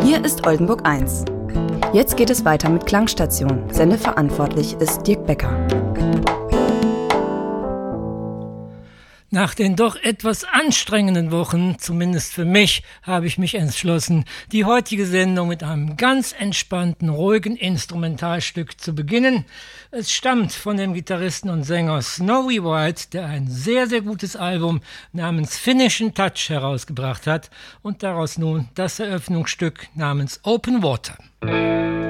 Hier ist Oldenburg 1. Jetzt geht es weiter mit Klangstation. Sendeverantwortlich ist Dirk Becker. Nach den doch etwas anstrengenden Wochen, zumindest für mich, habe ich mich entschlossen, die heutige Sendung mit einem ganz entspannten, ruhigen Instrumentalstück zu beginnen. Es stammt von dem Gitarristen und Sänger Snowy White, der ein sehr, sehr gutes Album namens Finishing Touch herausgebracht hat und daraus nun das Eröffnungsstück namens Open Water.